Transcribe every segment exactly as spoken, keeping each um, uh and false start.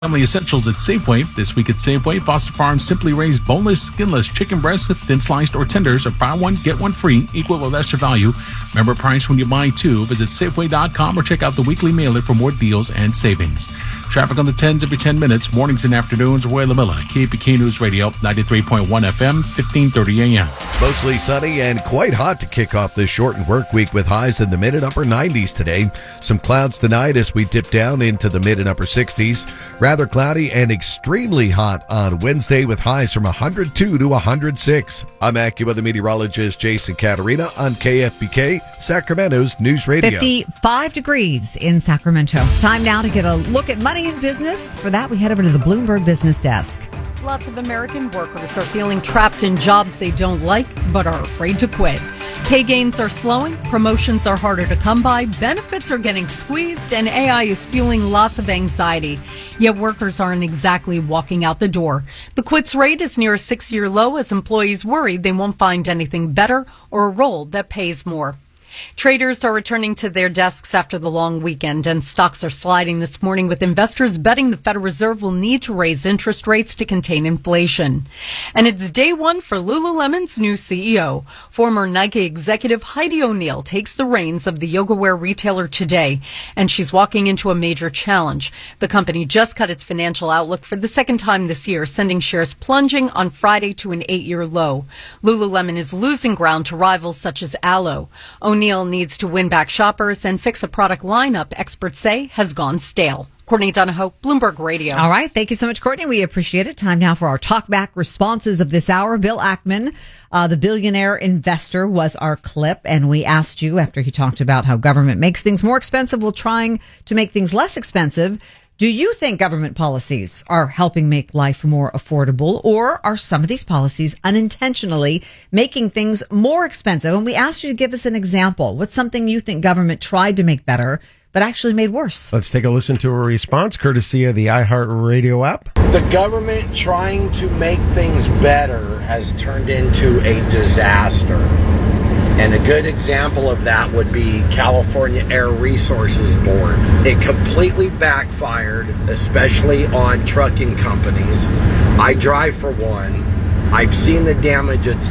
Family essentials at Safeway. This week at Safeway, Foster Farms Simply Raised boneless, skinless chicken breasts, thin sliced or tenders are buy one, get one free, equal or lesser value. Remember price when you buy two. Visit Safeway dot com or check out the weekly mailer for more deals and savings. Traffic on the tens every ten minutes, mornings and afternoons. Roy LaMilla, K P K News Radio, ninety-three point one F M, fifteen thirty A M. Mostly sunny and quite hot to kick off this shortened work week with highs in the mid and upper nineties today. Some clouds tonight as we dip down into the mid and upper sixties. Rather cloudy and extremely hot on Wednesday with highs from one hundred two to one hundred six. I'm AccuWeather meteorologist Jason Caterina on K F B K, Sacramento's News Radio. fifty-five degrees in Sacramento. Time now to get a look at money in business. For that, we head over to the Bloomberg Business Desk. Lots of American workers are feeling trapped in jobs they don't like but are afraid to quit. Pay gains are slowing, promotions are harder to come by, benefits are getting squeezed, and A I is fueling lots of anxiety. Yet workers aren't exactly walking out the door. The quits rate is near a six-year low as employees worry they won't find anything better or a role that pays more. Traders are returning to their desks after the long weekend, and stocks are sliding this morning with investors betting the Federal Reserve will need to raise interest rates to contain inflation. And it's day one for Lululemon's new C E O. Former Nike executive Heidi O'Neill takes the reins of the yoga wear retailer today, and she's walking into a major challenge. The company just cut its financial outlook for the second time this year, sending shares plunging on Friday to an eight-year low. Lululemon is losing ground to rivals such as Alo. O'Neill needs to win back shoppers and fix a product lineup experts say has gone stale. Courtney Donahoe, Bloomberg Radio. All right. Thank you so much, Courtney. We appreciate it. Time now for our talkback responses of this hour. Bill Ackman, uh, the billionaire investor, was our clip. And we asked you, after he talked about how government makes things more expensive while trying to make things less expensive, do you think government policies are helping make life more affordable, or are some of these policies unintentionally making things more expensive? And we asked you to give us an example. What's something you think government tried to make better but actually made worse? Let's take a listen to a response courtesy of the iHeartRadio app. The government trying to make things better has turned into a disaster. And a good example of that would be California Air Resources Board. It completely backfired, especially on trucking companies. I drive for one. I've seen the damage it's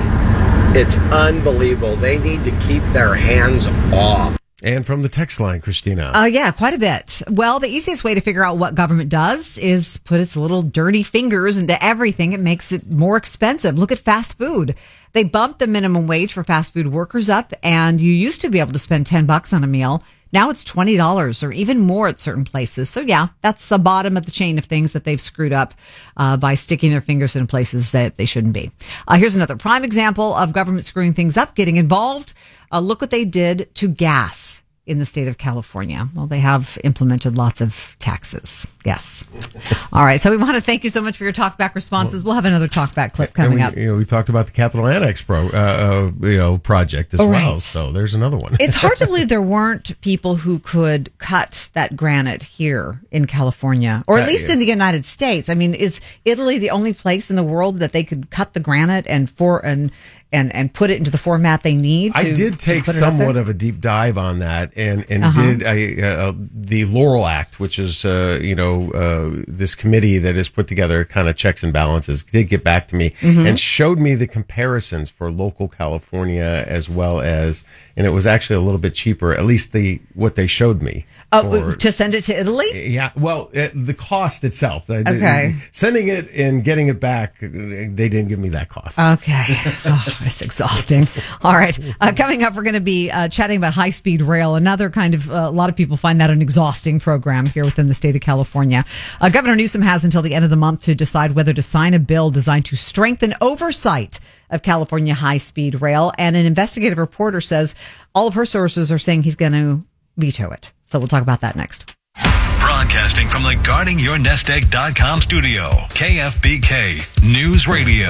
done. It's unbelievable. They need to keep their hands off. And from the text line, Christina. Uh, yeah, quite a bit. Well, the easiest way to figure out what government does is put its little dirty fingers into everything. It makes it more expensive. Look at fast food. They bumped the minimum wage for fast food workers up, and you used to be able to spend ten bucks on a meal. Now it's twenty dollars or even more at certain places. So yeah, that's the bottom of the chain of things that they've screwed up uh, by sticking their fingers in places that they shouldn't be. Uh, here's another prime example of government screwing things up, getting involved. Uh, look what they did to gas in the state of California. Well, they have implemented lots of taxes. Yes. All right. So we want to thank you so much for your talkback responses. We'll have another talkback clip coming we, up. You know, we talked about the Capitol Annex pro, uh, uh, you know, project as oh, well. Right. So there's another one. It's hard to believe there weren't people who could cut that granite here in California, or at Uh, least in the United States. I mean, is Italy the only place in the world that they could cut the granite and for and and and put it into the format they need? To, I did take somewhat of a deep dive on that, and and uh-huh. did I, uh, the Laurel Act, which is uh, you know uh, this committee that has put together kind of checks and balances, did get back to me mm-hmm. and showed me the comparisons for local California as well as, and it was actually a little bit cheaper, at least the what they showed me. Oh, to send it to Italy? Yeah, well, it, the cost itself. Okay. Sending it and getting it back, they didn't give me that cost. Okay. Oh, it's exhausting. All right. Uh, coming up, we're going to be uh, chatting about high-speed rail, another kind of, uh, a lot of people find that an exhausting program here within the state of California. Uh, Governor Newsom has until the end of the month to decide whether to sign a bill designed to strengthen oversight of California high-speed rail. And an investigative reporter says all of her sources are saying he's going to veto it. So we'll talk about that next. Broadcasting from the guarding your nest egg dot com studio, K F B K News Radio.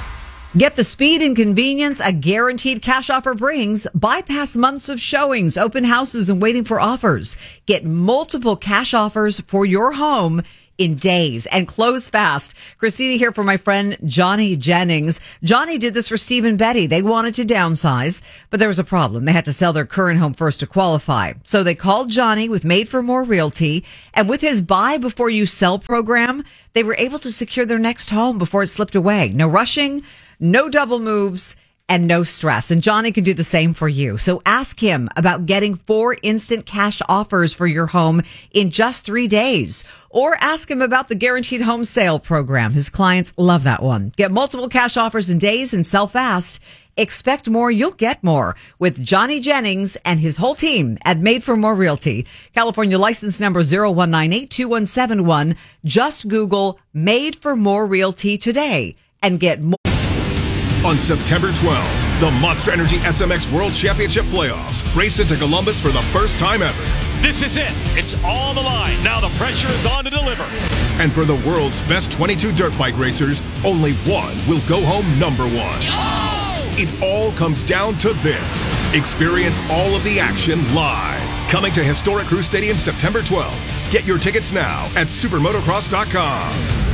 Get the speed and convenience a guaranteed cash offer brings. Bypass months of showings, open houses, and waiting for offers. Get multiple cash offers for your home in days and close fast. Christina here for my friend Johnny Jennings. Johnny did this for Steve and Betty. They wanted to downsize, but there was a problem. They had to sell their current home first to qualify. So they called Johnny with Made for More Realty, and with his buy before you sell program, they were able to secure their next home before it slipped away. No rushing, no double moves, and no stress. And Johnny can do the same for you. So ask him about getting four instant cash offers for your home in just three days. Or ask him about the Guaranteed Home Sale program. His clients love that one. Get multiple cash offers in days and sell fast. Expect more, you'll get more with Johnny Jennings and his whole team at Made for More Realty. California license number zero one nine eight two one seven one. Just Google Made for More Realty today and get more. On September twelfth, the Monster Energy S M X World Championship Playoffs race into Columbus for the first time ever. This is it. It's on the line. Now the pressure is on to deliver. And for the world's best twenty-two dirt bike racers, only one will go home number one. Oh! It all comes down to this. Experience all of the action live. Coming to historic Crew Stadium September twelfth. Get your tickets now at supermotocross dot com.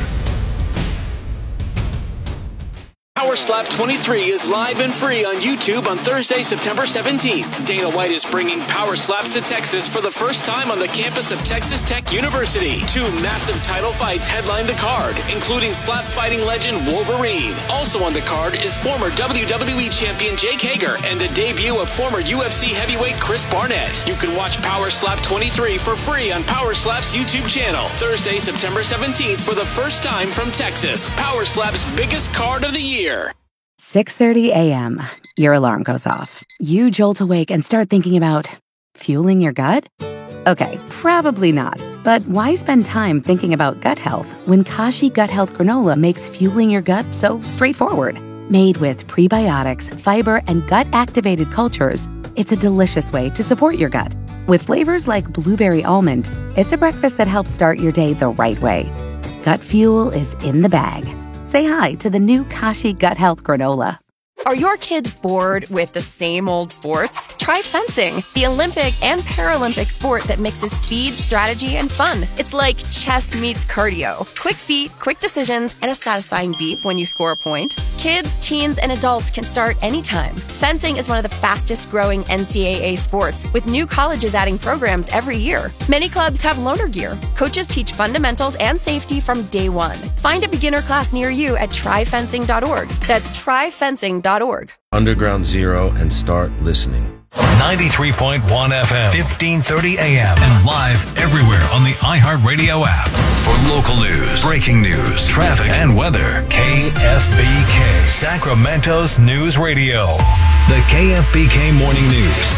Power Slap twenty-three is live and free on YouTube on Thursday, September seventeenth. Dana White is bringing Power Slaps to Texas for the first time on the campus of Texas Tech University. Two massive title fights headline the card, including slap fighting legend Wolverine. Also on the card is former W W E champion Jake Hager and the debut of former U F C heavyweight Chris Barnett. You can watch Power Slap twenty-three for free on Power Slap's YouTube channel. Thursday, September seventeenth for the first time from Texas. Power Slap's biggest card of the year. six thirty a.m. Your alarm goes off. You jolt awake and start thinking about fueling your gut? Okay, probably not. But why spend time thinking about gut health when Kashi Gut Health Granola makes fueling your gut so straightforward? Made with prebiotics, fiber, and gut-activated cultures, it's a delicious way to support your gut. With flavors like blueberry almond, it's a breakfast that helps start your day the right way. Gut fuel is in the bag. Say hi to the new Kashi Gut Health Granola. Are your kids bored with the same old sports? Try fencing, the Olympic and Paralympic sport that mixes speed, strategy, and fun. It's like chess meets cardio. Quick feet, quick decisions, and a satisfying beep when you score a point. Kids, teens, and adults can start anytime. Fencing is one of the fastest growing N C double A sports, with new colleges adding programs every year. Many clubs have loaner gear. Coaches teach fundamentals and safety from day one. Find a beginner class near you at try fencing dot org. That's try fencing dot org. Underground Zero and start listening. ninety-three point one F M, fifteen thirty A M, and live everywhere on the iHeartRadio app. For local news, breaking news, traffic, and weather, K F B K, Sacramento's News Radio. The K F B K Morning News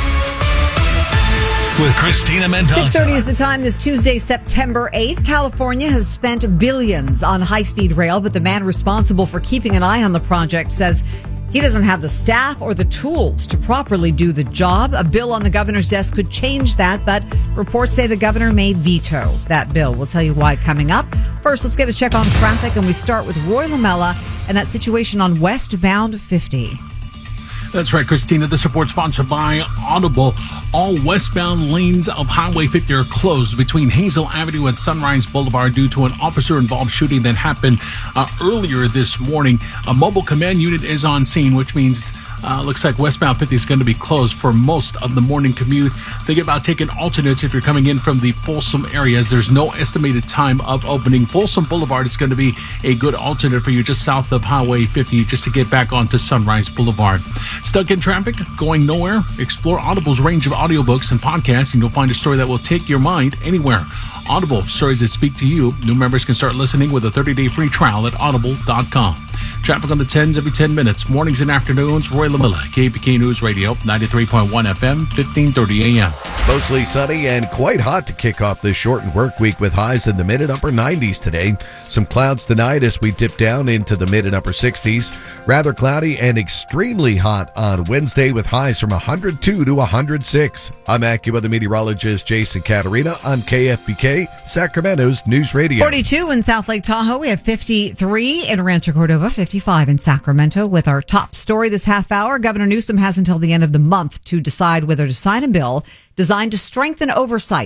with Christina Mendoza. six thirty is the time this Tuesday, September eighth. California has spent billions on high-speed rail, but the man responsible for keeping an eye on the project says he doesn't have the staff or the tools to properly do the job. A bill on the governor's desk could change that, but reports say the governor may veto that bill. We'll tell you why coming up. First, let's get a check on traffic, and we start with Roy Lamella and that situation on westbound fifty. That's right, Christina. This report sponsored by Audible. All westbound lanes of Highway fifty are closed between Hazel Avenue and Sunrise Boulevard due to an officer-involved shooting that happened uh, earlier this morning. A mobile command unit is on scene, which means uh, looks like westbound fifty is going to be closed for most of the morning commute. Think about taking alternates if you're coming in from the Folsom areas. There's no estimated time of opening. Folsom Boulevard is going to be a good alternate for you just south of Highway fifty just to get back onto Sunrise Boulevard. Stuck in traffic? Going nowhere? Explore Audible's range of audiobooks and podcasts, and you'll find a story that will take your mind anywhere. Audible, stories that speak to you. New members can start listening with a thirty-day free trial at audible dot com. Traffic on the tens every ten minutes. Mornings and afternoons. Roy Lamilla, K F B K News Radio, ninety-three point one F M, fifteen thirty A M. Mostly sunny and quite hot to kick off this shortened work week with highs in the mid and upper nineties today. Some clouds tonight as we dip down into the mid and upper sixties. Rather cloudy and extremely hot on Wednesday with highs from one hundred two to one hundred six. I'm AccuWeather meteorologist Jason Caterina on K F B K, Sacramento's News Radio. forty-two in South Lake Tahoe. We have fifty-three in Rancho Cordova, fifty-five in Sacramento. With our top story this half hour, Governor Newsom has until the end of the month to decide whether to sign a bill designed to strengthen oversight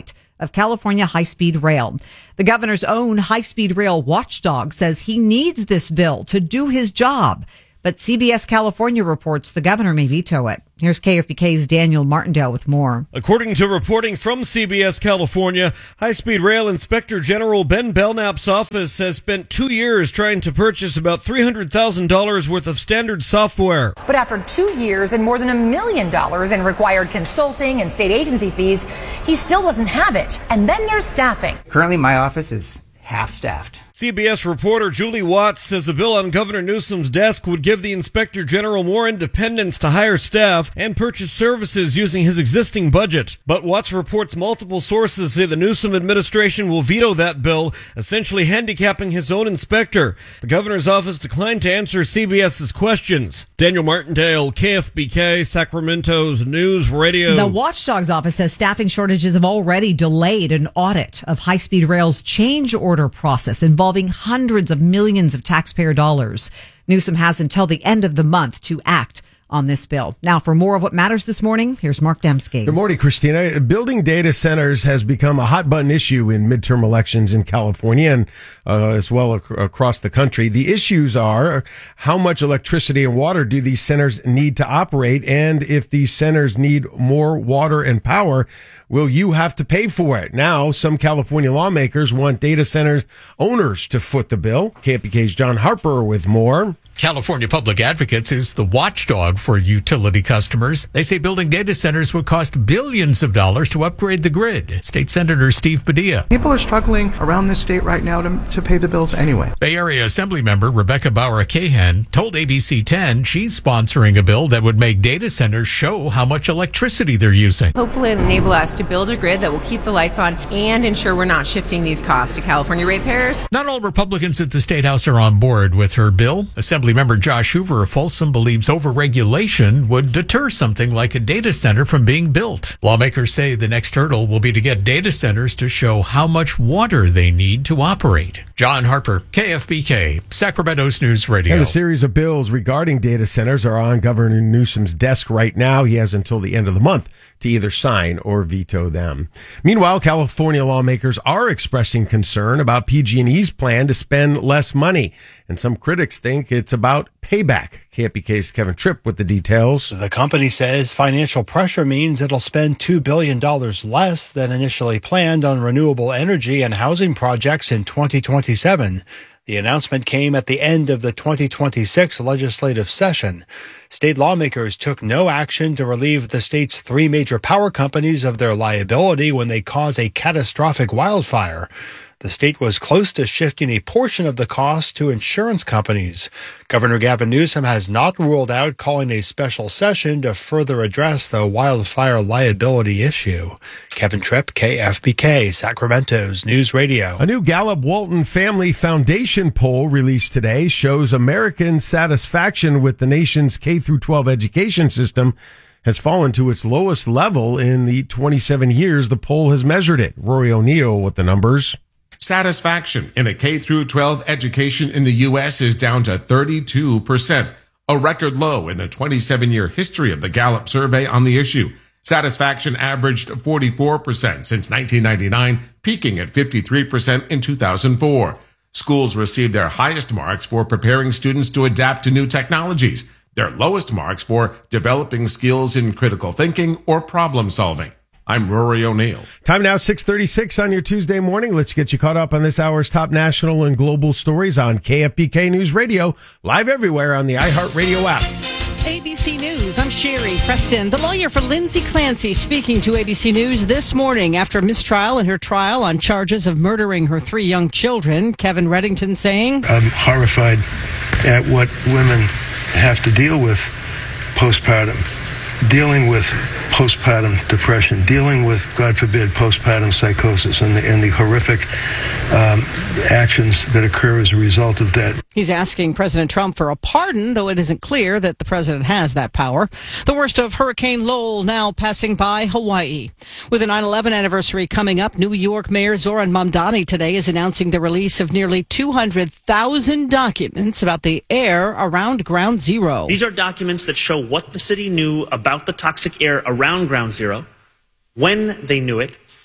of California high-speed rail. The governor's own high-speed rail watchdog says he needs this bill to do his job. But C B S California reports the governor may veto it. Here's K F B K's Daniel Martindale with more. According to reporting from C B S California, High-Speed Rail Inspector General Ben Belknap's office has spent two years trying to purchase about three hundred thousand dollars worth of standard software. But after two years and more than a million dollars in required consulting and state agency fees, he still doesn't have it. And then there's staffing. Currently, my office is half-staffed. C B S reporter Julie Watts says a bill on Governor Newsom's desk would give the Inspector General more independence to hire staff and purchase services using his existing budget. But Watts reports multiple sources say the Newsom administration will veto that bill, essentially handicapping his own inspector. The governor's office declined to answer CBS's questions. Daniel Martindale, K F B K, Sacramento's News Radio. The watchdog's office says staffing shortages have already delayed an audit of high-speed rail's change order process involving hundreds of millions of taxpayer dollars. Newsom has until the end of the month to act on this bill. Now, for more of what matters this morning, here's Mark Dembski. Good morning, Christina. Building data centers has become a hot button issue in midterm elections in California and uh, as well ac- across the country. The issues are how much electricity and water do these centers need to operate, and if these centers need more water and power, will you have to pay for it? Now, some California lawmakers want data center owners to foot the bill. K F B K's John Harper with more. California Public Advocates is the watchdog for utility customers. They say building data centers would cost billions of dollars to upgrade the grid. State Senator Steve Padilla. People are struggling around this state right now to, to pay the bills anyway. Bay Area Assembly member Rebecca Bauer-Cahan told A B C ten she's sponsoring a bill that would make data centers show how much electricity they're using. Hopefully it'll enable us to build a grid that will keep the lights on and ensure we're not shifting these costs to California ratepayers. Not all Republicans at the State House are on board with her bill. Assembly Member Josh Hoover of Folsom believes overregulation would deter something like a data center from being built. Lawmakers say the next hurdle will be to get data centers to show how much water they need to operate. John Harper, K F B K, Sacramento's News Radio. And a series of bills regarding data centers are on Governor Newsom's desk right now. He has until the end of the month to either sign or veto them. Meanwhile, California lawmakers are expressing concern about P G and E's plan to spend less money, and some critics think it's about payback. K F B K's Kevin Tripp with the details. The company says financial pressure means it'll spend two billion dollars less than initially planned on renewable energy and housing projects in twenty twenty-seven. The announcement came at the end of the twenty twenty-six legislative session. State lawmakers took no action to relieve the state's three major power companies of their liability when they cause a catastrophic wildfire. The state was close to shifting a portion of the cost to insurance companies. Governor Gavin Newsom has not ruled out calling a special session to further address the wildfire liability issue. Kevin Tripp, K F B K, Sacramento's News Radio. A new Gallup Walton Family Foundation poll released today shows American satisfaction with the nation's K through twelve education system has fallen to its lowest level in the twenty-seven years the poll has measured it. Rory O'Neill with the numbers. Satisfaction in a K through twelve education in the U S is down to thirty-two percent, a record low in the twenty-seven year history of the Gallup survey on the issue. Satisfaction averaged forty-four percent since nineteen ninety-nine, peaking at fifty-three percent in two thousand four. Schools received their highest marks for preparing students to adapt to new technologies, their lowest marks for developing skills in critical thinking or problem solving. I'm Rory O'Neill. Time now, six thirty-six on your Tuesday morning. Let's get you caught up on this hour's top national and global stories on K F B K News Radio, live everywhere on the iHeartRadio app. A B C News, I'm Sherry Preston. The lawyer for Lindsay Clancy speaking to A B C News this morning after mistrial in her trial on charges of murdering her three young children. Kevin Reddington saying, I'm horrified at what women have to deal with postpartum. Dealing with postpartum depression, dealing with, God forbid, postpartum psychosis and the, and the horrific um, actions that occur as a result of that. He's asking President Trump for a pardon, though it isn't clear that the president has that power. The worst of Hurricane Lowell now passing by Hawaii. With the nine eleven anniversary coming up, New York Mayor Zoran Mamdani today is announcing the release of nearly two hundred thousand documents about the air around Ground Zero. These are documents that show what the city knew about the toxic air around Ground Zero, when they knew it,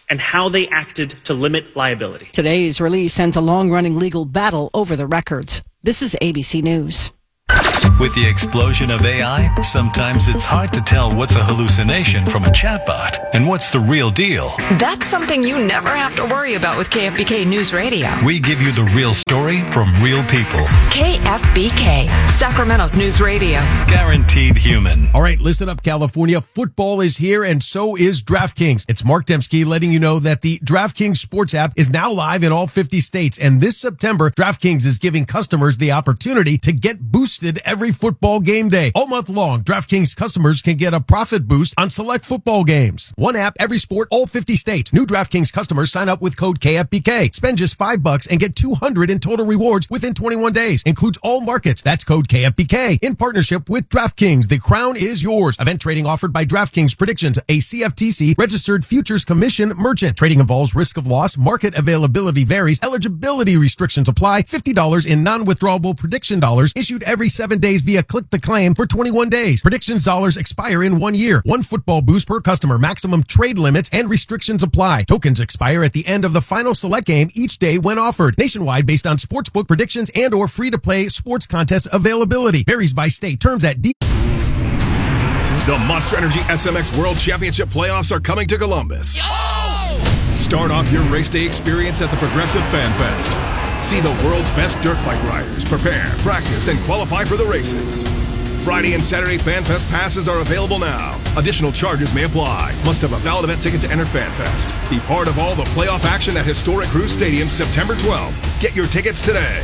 and how they acted to limit liability. Today's release ends a long-running legal battle over the records. This is A B C News. With the explosion of A I, sometimes it's hard to tell what's a hallucination from a chatbot and what's the real deal. That's something you never have to worry about with K F B K News Radio. We give you the real story from real people. K F B K, Sacramento's News Radio. Guaranteed human. All right, listen up, California. Football is here, and so is DraftKings. It's Mark Dembski letting you know that the DraftKings Sports app is now live in all fifty states. And this September, DraftKings is giving customers the opportunity to get boosted every football game day. All month long, DraftKings customers can get a profit boost on select football games. One app, every sport, all fifty states. New DraftKings customers sign up with code K F B K. Spend just five bucks and get two hundred in total rewards within twenty-one days. Includes all markets. That's code K F B K. In partnership with DraftKings, the crown is yours. Event trading offered by DraftKings Predictions, a C F T C registered futures commission merchant. Trading involves risk of loss. Market availability varies. Eligibility restrictions apply. fifty dollars in non-withdrawable prediction dollars issued every seven days via click the claim for twenty-one days. Predictions dollars expire in one year. One football boost per customer. Maximum trade limits and restrictions apply. Tokens expire at the end of the final select game each day when offered. Nationwide based on sportsbook predictions and or free-to-play sports contest availability. Varies by state. Terms at D. The Monster Energy S M X World Championship playoffs are coming to Columbus. Yo! Start off your race day experience at the Progressive Fan Fest. See the world's best dirt bike riders prepare, practice, and qualify for the races. Friday and Saturday Fan Fest passes are available now. Additional charges may apply. Must have a valid event ticket to enter Fan Fest. Be part of all the playoff action at historic Cruz Stadium September twelfth. Get your tickets today.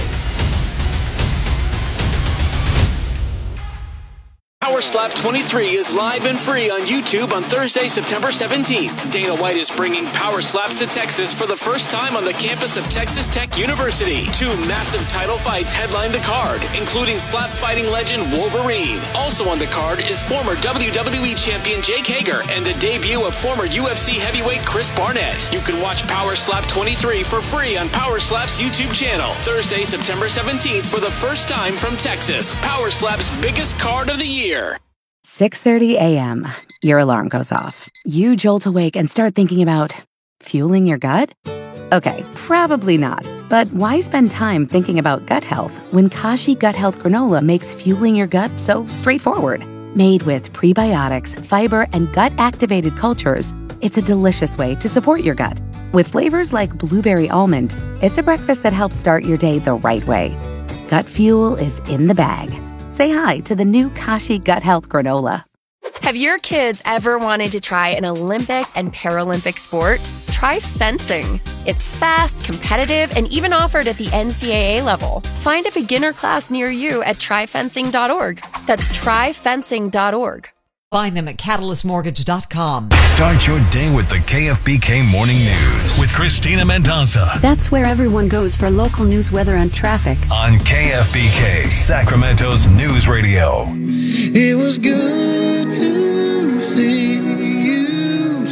Power Slap twenty-three is live and free on YouTube on Thursday, September seventeenth. Dana White is bringing Power Slaps to Texas for the first time on the campus of Texas Tech University. Two massive title fights headline the card, including slap fighting legend Wolverine. Also on the card is former W W E champion Jake Hager and the debut of former U F C heavyweight Chris Barnett. You can watch Power Slap twenty-three for free on Power Slap's YouTube channel. Thursday, September seventeenth for the first time from Texas. Power Slap's biggest card of the year. six thirty a.m. Your alarm goes off. You jolt awake and start thinking about fueling your gut? Okay, probably not. But why spend time thinking about gut health when Kashi Gut Health Granola makes fueling your gut so straightforward? Made with prebiotics, fiber, and gut-activated cultures, it's a delicious way to support your gut. With flavors like blueberry almond, it's a breakfast that helps start your day the right way. Gut fuel is in the bag. Say hi to the new Kashi Gut Health Granola. Have your kids ever wanted to try an Olympic and Paralympic sport? Try fencing. It's fast, competitive, and even offered at the N C double A level. Find a beginner class near you at try fencing dot org. That's try fencing dot org. Find them at catalyst mortgage dot com. Start your day with the K F B K Morning News with Christina Mendoza That's where everyone goes for local news, weather, and traffic. on K F B K, Sacramento's News Radio. It was good to see you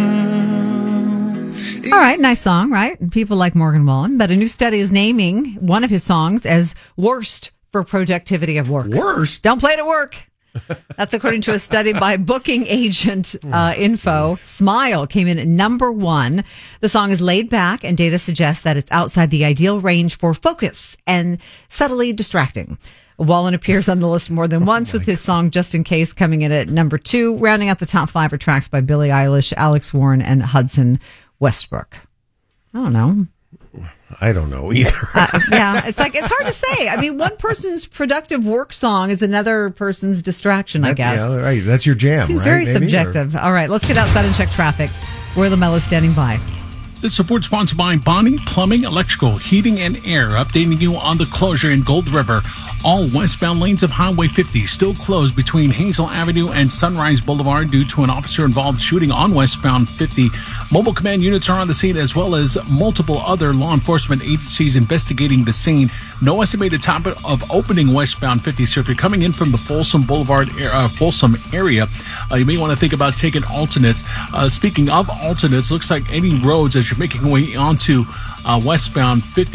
smile. All right, nice song, right? And people like Morgan Wallen, but a new study is naming one of his songs as worst for productivity of work. Worst? Don't play it at work. That's according to a study by Booking Agent uh, Info. Smile came in at number one. The song is laid back, and data suggests that it's outside the ideal range for focus and subtly distracting. Wallen appears on the list more than once, with his song Just In Case coming in at number two. Rounding out the top five are tracks by Billie Eilish, Alex Warren, and Hudson Westbrook. I don't know. I don't know either. uh, yeah, it's like, it's hard to say. I mean, one person's productive work song is another person's distraction, I That- guess. Yeah, right. That's your jam. Seems right, very maybe, subjective. All right, let's get outside and check traffic. Roy LaMelo is standing by. This report sponsored by Bonnie Plumbing, Electrical, Heating, and Air, updating you on the closure in Gold River. All westbound lanes of Highway fifty still closed between Hazel Avenue and Sunrise Boulevard due to an officer-involved shooting on westbound fifty. Mobile command units are on the scene, as well as multiple other law enforcement agencies investigating the scene. No estimated time of opening westbound fifty, so if you're coming in from the Folsom Boulevard, uh, Folsom area, uh, you may want to think about taking alternates. Uh, speaking of alternates, looks like any roads as you're making your way onto uh, westbound fifty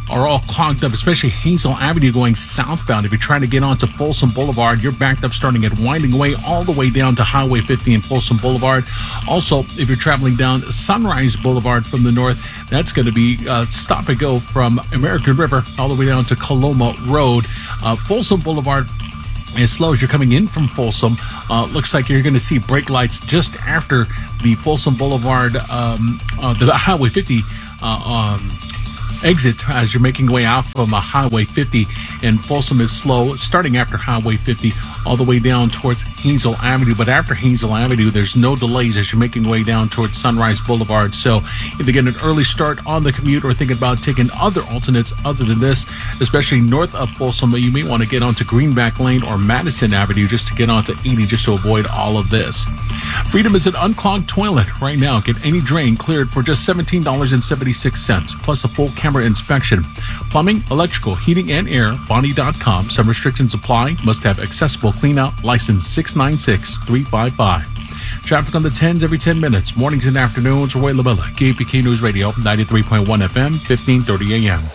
are all clogged up, especially Hazel Avenue going southbound. If you're trying to get onto Folsom Boulevard, you're backed up starting at Winding Way all the way down to Highway fifty and Folsom Boulevard. Also, if you're traveling down Sunrise Boulevard from the north, that's going to be uh, stop and go from American River all the way down to Coloma Road. Uh, Folsom Boulevard, as slow as you're coming in from Folsom, uh, looks like you're going to see brake lights just after the Folsom Boulevard, um, uh, the Highway fifty uh, um, exit as you're making your way out from uh, Highway fifty. And Folsom is slow starting after Highway fifty all the way down towards Hazel Avenue. But after Hazel Avenue, there's no delays as you're making your way down towards Sunrise Boulevard. So if you get an early start on the commute or thinking about taking other alternates other than this, especially north of Folsom, you may want to get onto Greenback Lane or Madison Avenue just to get onto eighty just to avoid all of this. Freedom is an unclogged toilet right now. Get any drain cleared for just seventeen dollars and seventy-six cents, plus a full camera inspection. Plumbing, electrical, heating, and air, Bonnie dot com. Some restrictions apply. Must have accessible cleanout. License six nine six three five five. Traffic on the tens every ten minutes. Mornings and afternoons. Roy Labella, K P K News Radio, ninety-three point one F M, fifteen thirty A M.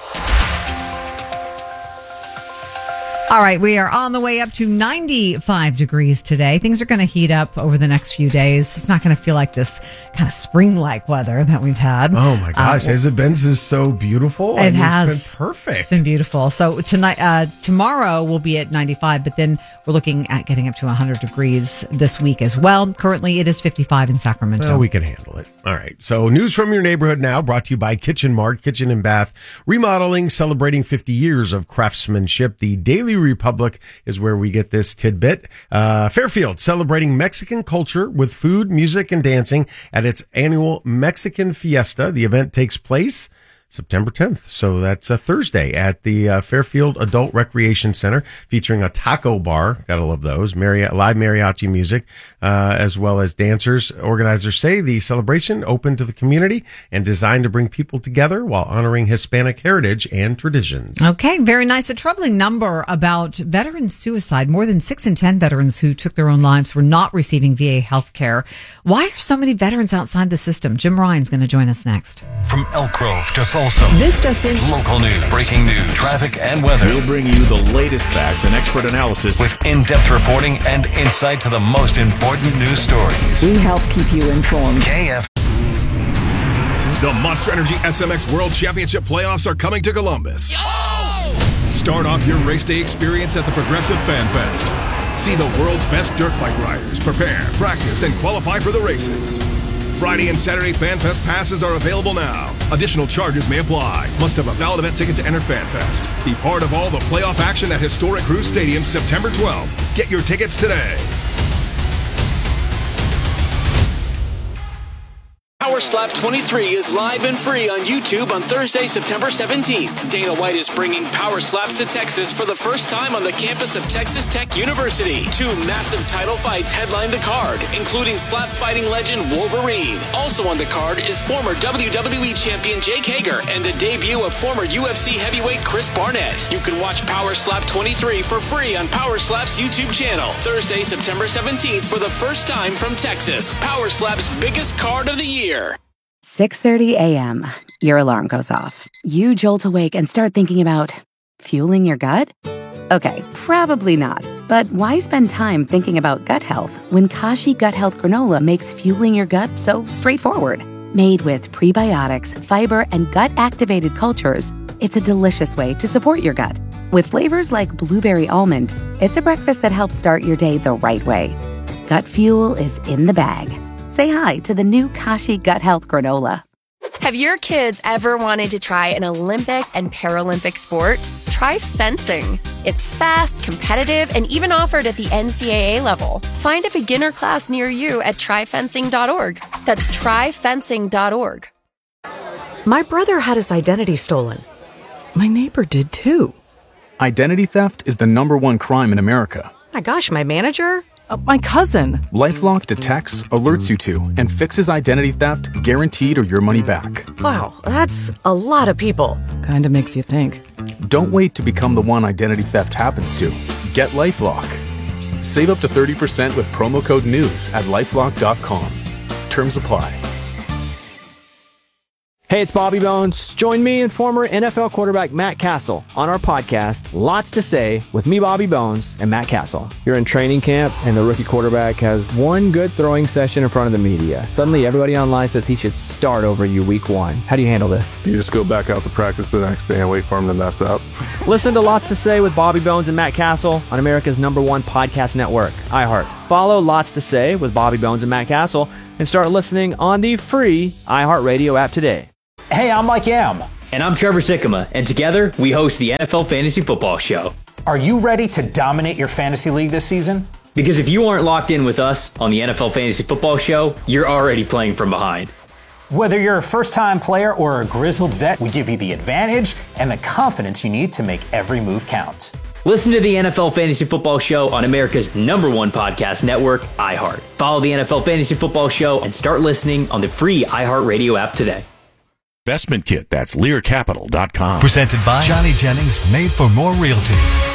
All right, we are on the way up to ninety-five degrees today. Things are going to heat up over the next few days. It's not going to feel like this kind of spring-like weather that we've had. Oh my gosh, uh, has it been this so beautiful? It I mean, has. It's been perfect. It's been beautiful. So tonight, uh, tomorrow we'll be at ninety-five, but then we're looking at getting up to one hundred degrees this week as well. Currently, it is fifty-five in Sacramento. Well, we can handle it. All right. So news from your neighborhood now, brought to you by Kitchen Mart, Kitchen and Bath, remodeling, celebrating fifty years of craftsmanship. The Daily Republic is where we get this tidbit. Uh, Fairfield, celebrating Mexican culture with food, music, and dancing at its annual Mexican Fiesta. The event takes place September tenth. So that's a Thursday at the uh, Fairfield Adult Recreation Center, featuring a taco bar. Gotta love those. Mari- live mariachi music, uh, as well as dancers. Organizers say the celebration open to the community and designed to bring people together while honoring Hispanic heritage and traditions. Okay, very nice. A troubling number about veteran suicide. More than six in ten veterans who took their own lives were not receiving V A health care. Why are so many veterans outside the system? Jim Ryan's going to join us next. From Elk Grove to Folsom. This just in. Local news, breaking news, traffic, and weather. We'll bring you the latest facts and expert analysis with in-depth reporting and insight to the most important news stories. We help keep you informed. K F. The Monster Energy S M X World Championship playoffs are coming to Columbus. Yo! Start off your race day experience at the Progressive Fan Fest. See the world's best dirt bike riders prepare, practice, and qualify for the races. Friday and Saturday Fan Fest passes are available now. Additional charges may apply. Must have a valid event ticket to enter Fan Fest. Be part of all the playoff action at historic Cruise Stadium September twelfth. Get your tickets today. Power Slap twenty-three is live and free on YouTube on Thursday, September seventeenth. Dana White is bringing Power Slaps to Texas for the first time on the campus of Texas Tech University. Two massive title fights headline the card, including slap fighting legend Wolverine. Also on the card is former W W E champion Jake Hager and the debut of former U F C heavyweight Chris Barnett. You can watch Power Slap twenty-three for free on Power Slap's YouTube channel. Thursday, September seventeenth for the first time from Texas. Power Slap's biggest card of the year. six thirty a.m. Your alarm goes off. You jolt awake and start thinking about fueling your gut? Okay, probably not. But why spend time thinking about gut health when Kashi Gut Health Granola makes fueling your gut so straightforward? Made with prebiotics, fiber, and gut-activated cultures, it's a delicious way to support your gut. With flavors like blueberry almond, it's a breakfast that helps start your day the right way. Gut fuel is in the bag. Say hi to the new Kashi Gut Health Granola. Have your kids ever wanted to try an Olympic and Paralympic sport? Try fencing. It's fast, competitive, and even offered at the N C double A level. Find a beginner class near you at try fencing dot org. That's try fencing dot org. My brother had his identity stolen. My neighbor did too. Identity theft is the number one crime in America. My gosh, my manager? Uh, my cousin. LifeLock detects, alerts you to, and fixes identity theft guaranteed or your money back. Wow, that's a lot of people. Kinda makes you think. Don't wait to become the one identity theft happens to. Get LifeLock. Save up to thirty percent with promo code NEWS at lifelock dot com. Terms apply. Hey, it's Bobby Bones. Join me and former N F L quarterback Matt Castle on our podcast, Lots to Say, with me, Bobby Bones, and Matt Castle. You're in training camp, and the rookie quarterback has one good throwing session in front of the media. Suddenly, everybody online says he should start over you week one. How do you handle this? You just go back out to practice the next day and wait for him to mess up. Listen to Lots to Say with Bobby Bones and Matt Castle on America's number one podcast network, iHeart. Follow Lots to Say with Bobby Bones and Matt Castle and start listening on the free iHeartRadio app today. Hey, I'm Mike Yam. And I'm Trevor Sikkema, and together we host the N F L Fantasy Football Show. Are you ready to dominate your fantasy league this season? Because if you aren't locked in with us on the N F L Fantasy Football Show, you're already playing from behind. Whether you're a first-time player or a grizzled vet, we give you the advantage and the confidence you need to make every move count. Listen to the N F L Fantasy Football Show on America's number one podcast network, iHeart. Follow the N F L Fantasy Football Show and start listening on the free iHeartRadio app today. Investment Kit. That's lear capital dot com. Presented by Johnny Jennings, made for more realty.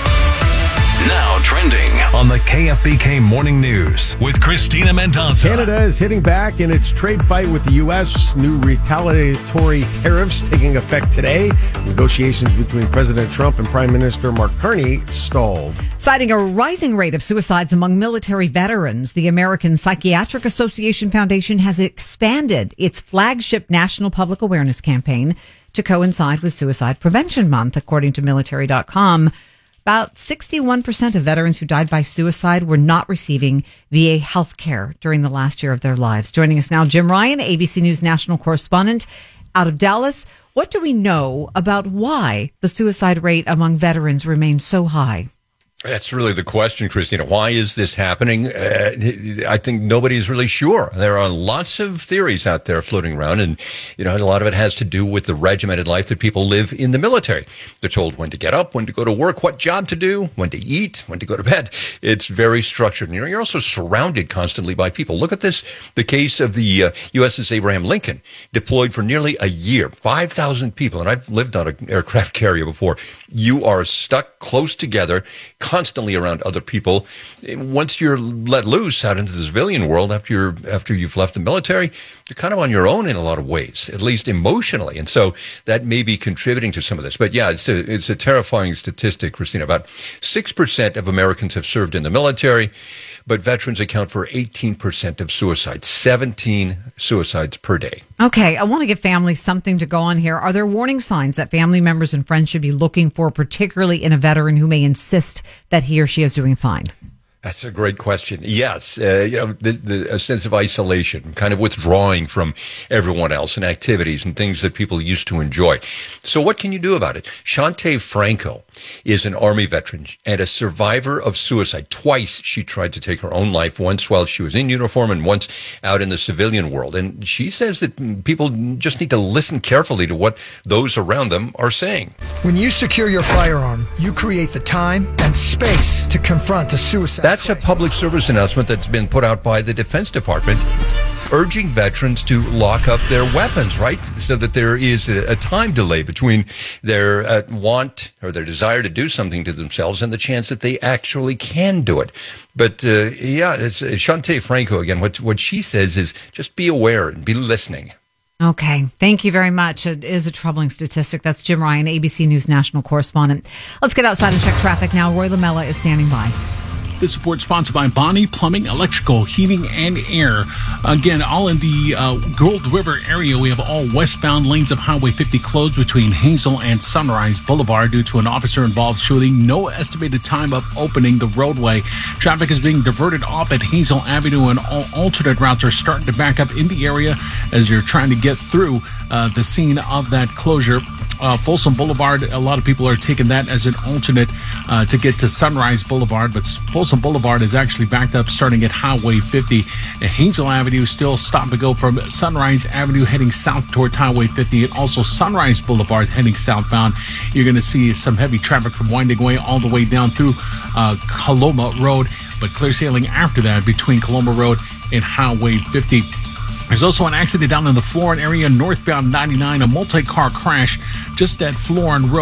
Now trending on the K F B K Morning News with Christina Mendoza. Canada is hitting back in its trade fight with the U S. New retaliatory tariffs taking effect today. Negotiations between President Trump and Prime Minister Mark Carney stalled. Citing a rising rate of suicides among military veterans, the American Psychiatric Association Foundation has expanded its flagship national public awareness campaign to coincide with Suicide Prevention Month, according to military dot com. About sixty-one percent of veterans who died by suicide were not receiving V A health care during the last year of their lives. Joining us now, Jim Ryan, A B C News national correspondent out of Dallas. What do we know about why the suicide rate among veterans remains so high? That's really the question, Christina. Why is this happening? Uh, I think nobody's really sure. There are lots of theories out there floating around, and you know, a lot of it has to do with the regimented life that people live in the military. They're told when to get up, when to go to work, what job to do, when to eat, when to go to bed. It's very structured. And, you know, you're also surrounded constantly by people. Look at this, the case of the uh, U S S Abraham Lincoln, deployed for nearly a year, five thousand people. And I've lived on an aircraft carrier before. You are stuck close together, constantly around other people. Once you're let loose out into the civilian world after you're after you've left the military, you're kind of on your own in a lot of ways, at least emotionally. And so that may be contributing to some of this. But yeah, it's a, it's a terrifying statistic, Christina. About six percent of Americans have served in the military, but veterans account for eighteen percent of suicides, seventeen suicides per day. Okay, I want to give families something to go on here. Are there warning signs that family members and friends should be looking for, particularly in a veteran who may insist that he or she is doing fine? That's a great question. Yes, uh, you know, the, the, a sense of isolation, kind of withdrawing from everyone else and activities and things that people used to enjoy. So what can you do about it? Shante Franco is an Army veteran and a survivor of suicide. Twice she tried to take her own life, once while she was in uniform and once out in the civilian world. And she says that people just need to listen carefully to what those around them are saying. When you secure your firearm, you create the time and space to confront a suicide. That's a public service announcement that's been put out by the Defense Department, urging veterans to lock up their weapons, right? So that there is a, a time delay between their uh, want or their desire to do something to themselves and the chance that they actually can do it. But uh, yeah, it's uh, Shante Franco again. What what she says is just be aware and be listening. Okay. Thank you very much. It is a troubling statistic. That's Jim Ryan, A B C News national correspondent. Let's get outside and check traffic now. Roy Lamella is standing by. This report sponsored by Bonnie Plumbing, Electrical, Heating, and Air. Again, all in the uh, Gold River area. We have all westbound lanes of Highway fifty closed between Hazel and Sunrise Boulevard due to an officer-involved shooting. No estimated time of opening the roadway. Traffic is being diverted off at Hazel Avenue, and all alternate routes are starting to back up in the area as you're trying to get through uh, the scene of that closure. Uh, Folsom Boulevard, a lot of people are taking that as an alternate uh, to get to Sunrise Boulevard, but Folsom Boulevard is actually backed up starting at Highway fifty. And Hazel Avenue still stop and go from Sunrise Avenue heading south towards Highway fifty, and also Sunrise Boulevard heading southbound. You're going to see some heavy traffic from Winding Way all the way down through uh, Coloma Road, but clear sailing after that between Coloma Road and Highway fifty. There's also an accident down in the Florin area, northbound ninety-nine, a multi-car crash just at Florin Road.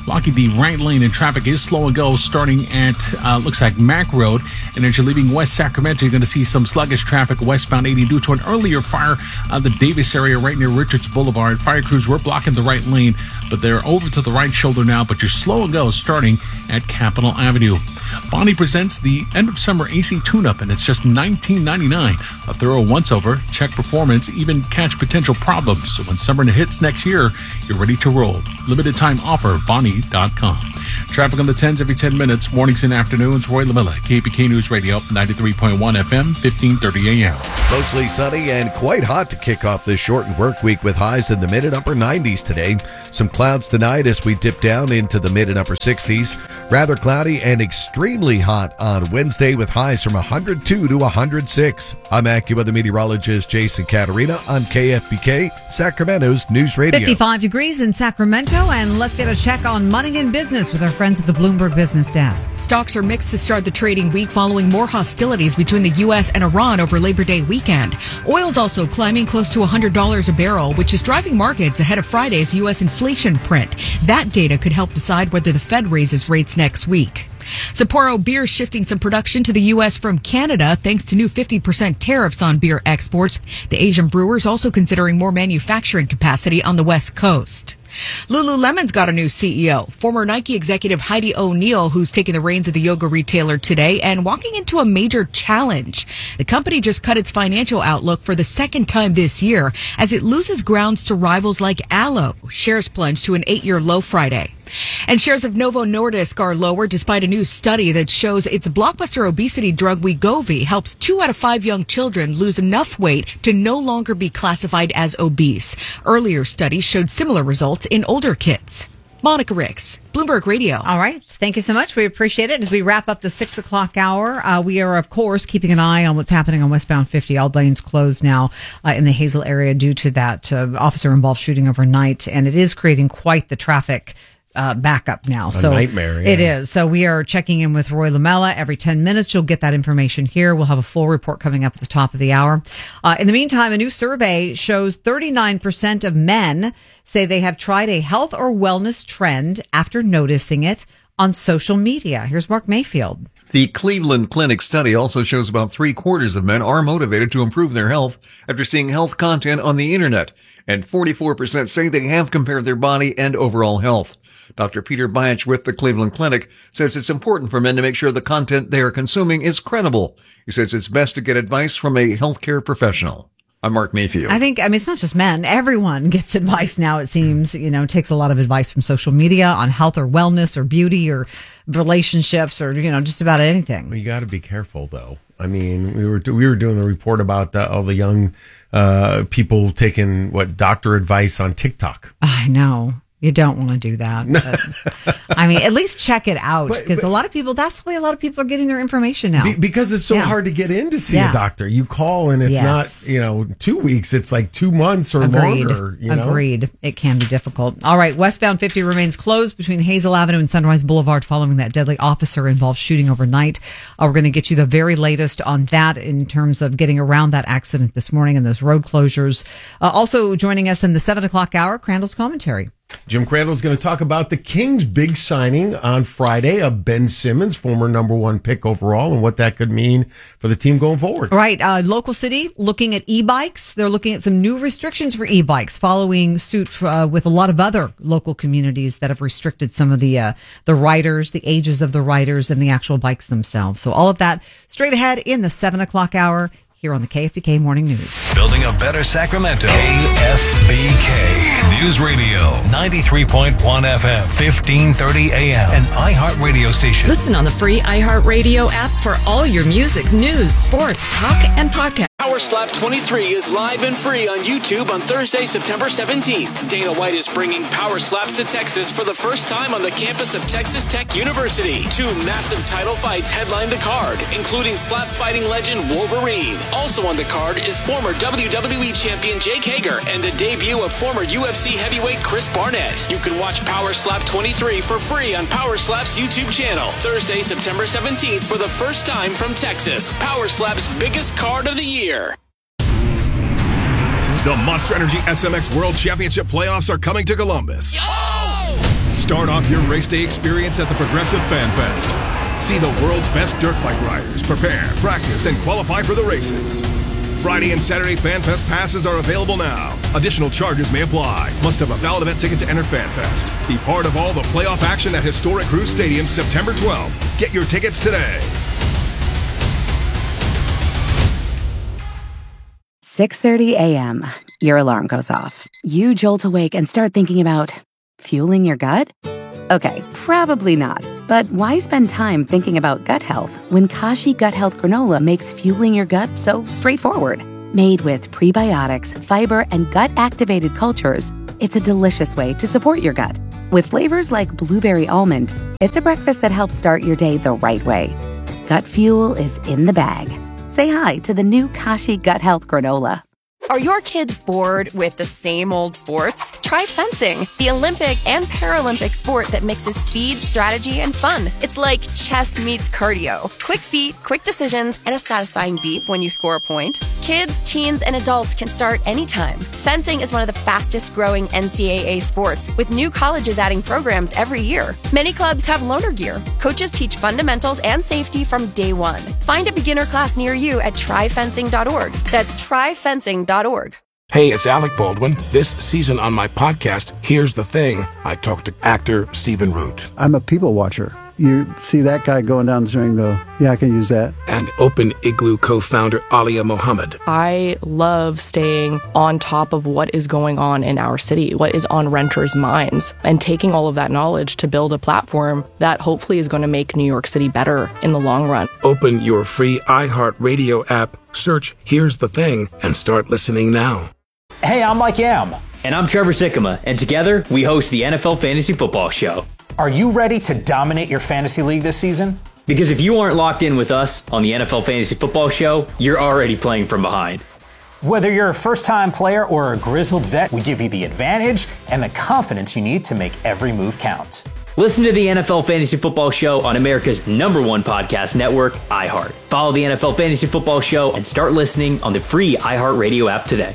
Blocking the right lane in traffic is slow and go starting at, uh, looks like Mack Road. And as you're leaving West Sacramento, you're going to see some sluggish traffic westbound eighty due to an earlier fire on the Davis area right near Richards Boulevard. Fire crews were blocking the right lane, but they're over to the right shoulder now, but you're slow and go starting at Capitol Avenue. Bonnie presents the end of summer A C tune-up, and it's just nineteen ninety-nine dollars. A thorough once-over, check performance, even catch potential problems. So when summer hits next year, you're ready to roll. Limited time offer, Bonnie dot com. Traffic on the tens every ten minutes, mornings and afternoons. Roy Lamilla, K P K News Radio, ninety-three point one F M, fifteen thirty A M. Mostly sunny and quite hot to kick off this shortened work week with highs in the mid and upper nineties today. Some clouds tonight as we dip down into the mid and upper sixties. Rather cloudy and extremely hot on Wednesday with highs from one hundred two to one hundred six. I'm AccuWeather meteorologist Jason Caterina on K F B K, Sacramento's News Radio. fifty-five degrees in Sacramento, and let's get a check on money and business with our friends at the Bloomberg Business Desk. Stocks are mixed to start the trading week following more hostilities between the U S and Iran over Labor Day weekend. Oil's also climbing close to one hundred dollars a barrel, which is driving markets ahead of Friday's U S inflation print. That data could help decide whether the Fed raises rates next week. Sapporo Beer shifting some production to the U S from Canada thanks to new fifty percent tariffs on beer exports. The Asian brewers also considering more manufacturing capacity on the West Coast. Lululemon's got a new C E O, former Nike executive Heidi O'Neill, who's taking the reins of the yoga retailer today and walking into a major challenge. The company just cut its financial outlook for the second time this year as it loses grounds to rivals like Alo. Shares plunged to an eight-year low Friday. And shares of Novo Nordisk are lower despite a new study that shows its blockbuster obesity drug Wegovy helps two out of five young children lose enough weight to no longer be classified as obese. Earlier studies showed similar results in older kids. Monica Ricks, Bloomberg Radio. All right. Thank you so much. We appreciate it. As we wrap up the six o'clock hour, uh, we are, of course, keeping an eye on what's happening on westbound fifty. All lanes closed now uh, in the Hazel area due to that uh, officer-involved shooting overnight, and it is creating quite the traffic Uh, back up now. A so nightmare, yeah. It is. So we are checking in with Roy Lamella every ten minutes. You'll get that information here. We'll have a full report coming up at the top of the hour. Uh, in the meantime, a new survey shows thirty-nine percent of men say they have tried a health or wellness trend after noticing it on social media. Here's Mark Mayfield. The Cleveland Clinic study also shows about three quarters of men are motivated to improve their health after seeing health content on the internet, and forty-four percent say they have compared their body and overall health. Doctor Peter Byach with the Cleveland Clinic says it's important for men to make sure the content they are consuming is credible. He says it's best to get advice from a healthcare professional. I'm Mark Mayfield. I think, I mean, it's not just men. Everyone gets advice now, it seems. You know, takes a lot of advice from social media on health or wellness or beauty or relationships or, you know, just about anything. Well, you got to be careful, though. I mean, we were we were doing the report about the, all the young uh, people taking, what, doctor advice on TikTok. I know. You don't want to do that. But, I mean, at least check it out because a lot of people, that's the way a lot of people are getting their information now. Be, because it's so yeah. hard to get in to see yeah. a doctor. You call and it's yes. not, you know, two weeks. It's like two months or Agreed. longer. You know? Agreed. It can be difficult. All right. Westbound fifty remains closed between Hazel Avenue and Sunrise Boulevard following that deadly officer-involved shooting overnight. Uh, we're going to get you the very latest on that in terms of getting around that accident this morning and those road closures. Uh, also joining us in the seven o'clock hour, Crandall's commentary. Jim Crandall is going to talk about the Kings' big signing on Friday of Ben Simmons, former number one pick overall, and what that could mean for the team going forward. Right. Uh, local city looking at e-bikes. They're looking at some new restrictions for e-bikes, following suit uh, with a lot of other local communities that have restricted some of the uh, the riders, the ages of the riders, and the actual bikes themselves. So all of that straight ahead in the seven o'clock hour here on the K F B K Morning News. Building a better Sacramento. K F B K News Radio, ninety-three point one F M, fifteen thirty A M, an iHeart radio station. Listen on the free iHeartRadio app for all your music, news, sports, talk, and podcast. Power Slap twenty-three is live and free on YouTube on Thursday, September seventeenth. Dana White is bringing Power Slaps to Texas for the first time on the campus of Texas Tech University. Two massive title fights headline the card, including slap fighting legend Wolverine. Also on the card is former W W E champion Jake Hager and the debut of former U F C heavyweight Chris Barnett. You can watch Power Slap twenty-three for free on Power Slap's YouTube channel. Thursday, September seventeenth for the first time from Texas. Power Slap's biggest card of the year. The Monster Energy S M X World Championship playoffs are coming to Columbus. Yo! Start off your race day experience at the Progressive Fan Fest. See the world's best dirt bike riders prepare, practice, and qualify for the races. Friday and Saturday Fan Fest passes are available now. Additional charges may apply. Must have a valid event ticket to enter Fan Fest. Be part of all the playoff action at historic Cruise Stadium September twelfth. Get your tickets today. six thirty a.m. Your alarm goes off. You jolt awake and start thinking about fueling your gut? Okay, probably not. But why spend time thinking about gut health when Kashi Gut Health Granola makes fueling your gut so straightforward? Made with prebiotics, fiber, and gut-activated cultures, it's a delicious way to support your gut. With flavors like blueberry almond, it's a breakfast that helps start your day the right way. Gut fuel is in the bag. Say hi to the new Kashi Gut Health Granola. Are your kids bored with the same old sports? Try fencing, the Olympic and Paralympic sport that mixes speed, strategy, and fun. It's like chess meets cardio. Quick feet, quick decisions, and a satisfying beep when you score a point. Kids, teens, and adults can start anytime. Fencing is one of the fastest growing N C double A sports, with new colleges adding programs every year. Many clubs have loaner gear. Coaches teach fundamentals and safety from day one. Find a beginner class near you at try fencing dot org. That's try fencing dot org. Hey, it's Alec Baldwin. This season on my podcast, Here's the Thing, I talked to actor Stephen Root. I'm a people watcher. You see that guy going down the street and go, yeah, I can use that. And Open Igloo co-founder Alia Mohammed. I love staying on top of what is going on in our city, what is on renters' minds, and taking all of that knowledge to build a platform that hopefully is going to make New York City better in the long run. Open your free iHeartRadio app, search Here's the Thing, and start listening now. Hey, I'm Mike Yam. And I'm Trevor Sikkema. And together, we host the N F L Fantasy Football Show. Are you ready to dominate your fantasy league this season? Because if you aren't locked in with us on the N F L Fantasy Football Show, you're already playing from behind. Whether you're a first-time player or a grizzled vet, we give you the advantage and the confidence you need to make every move count. Listen to the N F L Fantasy Football Show on America's number one podcast network, iHeart. Follow the N F L Fantasy Football Show and start listening on the free iHeartRadio app today.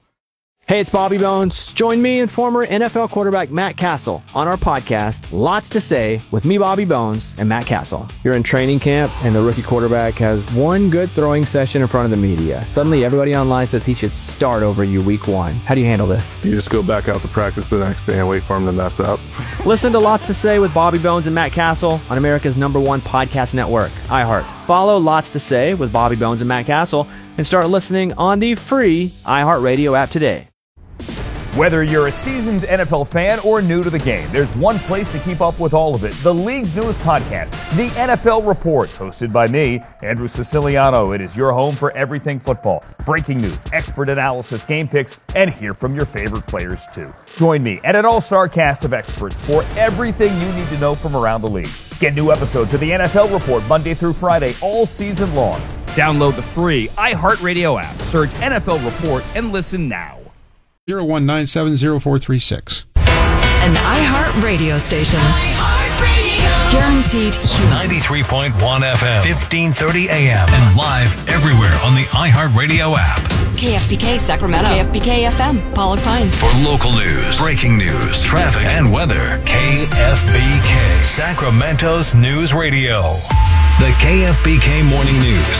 Hey, it's Bobby Bones. Join me and former N F L quarterback Matt Castle on our podcast, Lots to Say, with me, Bobby Bones, and Matt Castle. You're in training camp, and the rookie quarterback has one good throwing session in front of the media. Suddenly, everybody online says he should start over you week one. How do you handle this? You just go back out to practice the next day and wait for him to mess up. Listen to Lots to Say with Bobby Bones and Matt Castle on America's number one podcast network, iHeart. Follow Lots to Say with Bobby Bones and Matt Castle and start listening on the free iHeartRadio app today. Whether you're a seasoned N F L fan or new to the game, there's one place to keep up with all of it. The league's newest podcast, The N F L Report, hosted by me, Andrew Siciliano. It is your home for everything football. Breaking news, expert analysis, game picks, and hear from your favorite players too. Join me and an all-star cast of experts for everything you need to know from around the league. Get new episodes of The N F L Report Monday through Friday all season long. Download the free iHeartRadio app, search N F L Report, and listen now. zero one nine seven zero four three six. An iHeart radio station. iHeartRadio. Guaranteed human. ninety-three point one F M, fifteen thirty A M, and live everywhere on the iHeartRadio app. K F B K Sacramento. K F B K F M, Pollock Pines. For local news, breaking news, traffic, and weather, K F B K, Sacramento's news radio. The K F B K Morning News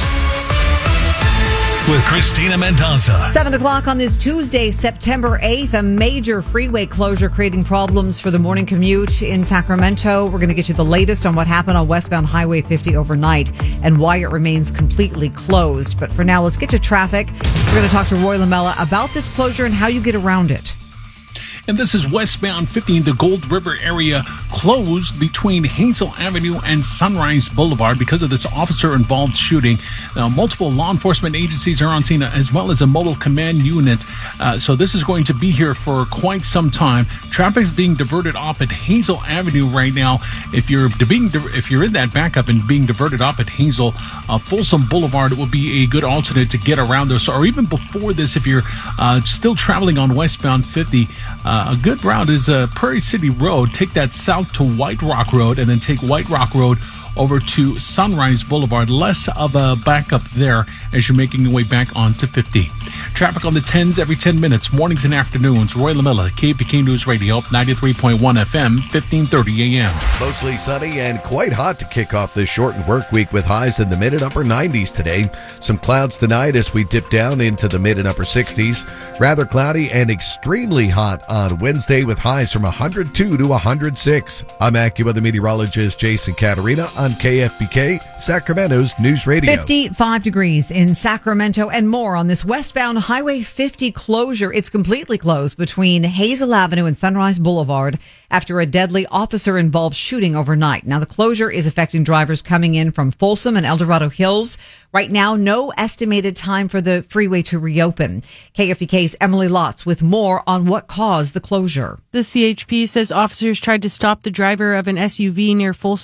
with Christina Mendoza. Seven o'clock on this Tuesday, September eighth, a major freeway closure creating problems for the morning commute in Sacramento. We're going to get you the latest on what happened on westbound Highway fifty overnight and why it remains completely closed. But for now, let's get to traffic. We're going to talk to Roy Lamella about this closure and how you get around it. And this is westbound fifty in the Gold River area, closed between Hazel Avenue and Sunrise Boulevard because of this officer-involved shooting. Now, multiple law enforcement agencies are on scene, as well as a mobile command unit. Uh, so this is going to be here for quite some time. Traffic is being diverted off at Hazel Avenue right now. If you're being if you're in that backup and being diverted off at Hazel, uh, Folsom Boulevard will be a good alternate to get around this. Or even before this, if you're uh, still traveling on westbound fifty. Uh, a good route is uh, Prairie City Road. Take that south to White Rock Road and then take White Rock Road over to Sunrise Boulevard. Less of a backup there as you're making your way back onto fifty. Traffic on the tens every ten minutes, mornings and afternoons. Roy LaMilla, K F B K News Radio, ninety-three point one F M, fifteen thirty A M. Mostly sunny and quite hot to kick off this shortened work week with highs in the mid and upper nineties today. Some clouds tonight as we dip down into the mid and upper sixties. Rather cloudy and extremely hot on Wednesday with highs from one hundred two to one hundred six. I'm AccuWeather meteorologist Jason Caterina on K F B K, Sacramento's News Radio. fifty-five degrees in Sacramento and more on this westbound Highway fifty closure. It's completely closed between Hazel Avenue and Sunrise Boulevard after a deadly officer-involved shooting overnight. Now, the closure is affecting drivers coming in from Folsom and El Dorado Hills. Right now, no estimated time for the freeway to reopen. K F B K's Emily Lotz with more on what caused the closure. The C H P says officers tried to stop the driver of an S U V near Folsom